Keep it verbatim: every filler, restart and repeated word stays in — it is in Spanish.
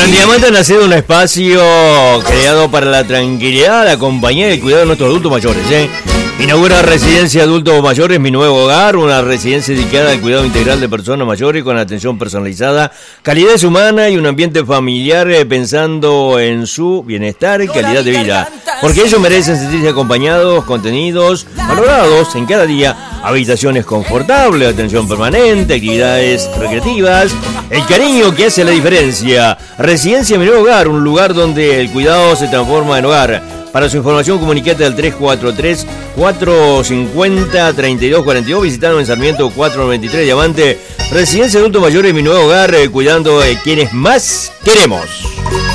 Bueno, en Diamante ha nacido un espacio creado para la tranquilidad, la compañía y el cuidado de nuestros adultos mayores, ¿eh? Inaugura Residencia Adultos Mayores, Mi Nuevo Hogar, una residencia dedicada al cuidado integral de personas mayores con atención personalizada, calidez humana y un ambiente familiar eh, pensando en su bienestar y calidad de vida. Porque ellos merecen sentirse acompañados, contenidos, valorados en cada día, habitaciones confortables, atención permanente, actividades recreativas, el cariño que hace la diferencia. Residencia Mi Nuevo Hogar, un lugar donde el cuidado se transforma en hogar. Para su información, comunicate al tres cuatro tres, cuatro cinco cero, tres dos cuatro dos. Visitanos en Sarmiento cuatrocientos noventa y tres, Diamante. Residencia Adultos Mayores, Mi Nuevo Hogar, eh, cuidando de quienes más queremos.